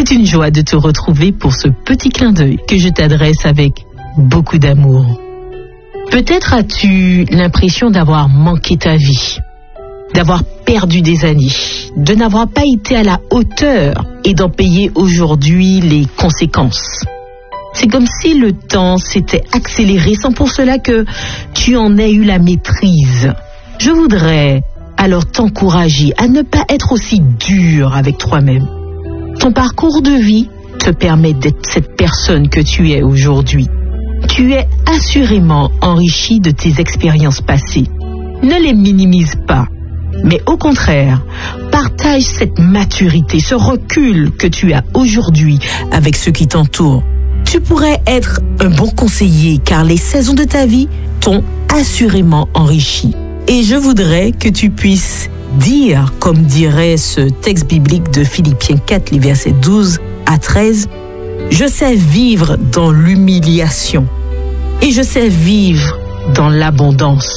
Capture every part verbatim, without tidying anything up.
C'est une joie de te retrouver pour ce petit clin d'œil que je t'adresse avec beaucoup d'amour. Peut-être as-tu l'impression d'avoir manqué ta vie, d'avoir perdu des années, de n'avoir pas été à la hauteur et d'en payer aujourd'hui les conséquences. C'est comme si le temps s'était accéléré sans pour cela que tu en aies eu la maîtrise. Je voudrais alors t'encourager à ne pas être aussi dur avec toi-même. Ton parcours de vie te permet d'être cette personne que tu es aujourd'hui. Tu es assurément enrichi de tes expériences passées. Ne les minimise pas, mais au contraire, partage cette maturité, ce recul que tu as aujourd'hui avec ceux qui t'entourent. Tu pourrais être un bon conseiller car les saisons de ta vie t'ont assurément enrichi. Et je voudrais que tu puisses dire, comme dirait ce texte biblique de Philippiens quatre, les versets douze à treize, « Je sais vivre dans l'humiliation et je sais vivre dans l'abondance.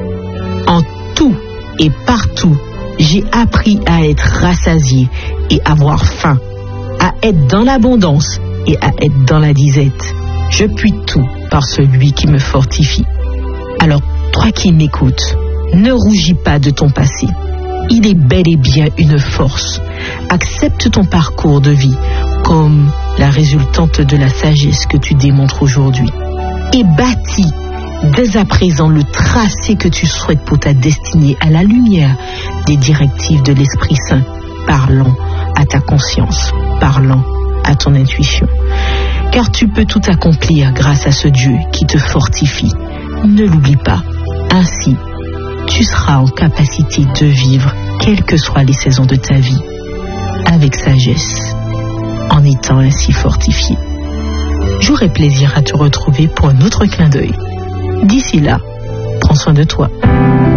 En tout et partout, j'ai appris à être rassasié et avoir faim, à être dans l'abondance et à être dans la disette. Je puis tout par celui qui me fortifie. » Alors, toi qui m'écoutes, ne rougis pas de ton passé. Il est bel et bien une force. Accepte ton parcours de vie comme la résultante de la sagesse que tu démontres aujourd'hui. Et bâtis dès à présent le tracé que tu souhaites pour ta destinée à la lumière des directives de l'Esprit Saint, parlant à ta conscience, parlant à ton intuition. Car tu peux tout accomplir grâce à ce Dieu qui te fortifie. Ne l'oublie pas. Ainsi, tu seras en capacité de vivre, quelles que soient les saisons de ta vie, avec sagesse, en étant ainsi fortifié. J'aurai plaisir à te retrouver pour un autre clin d'œil. D'ici là, prends soin de toi.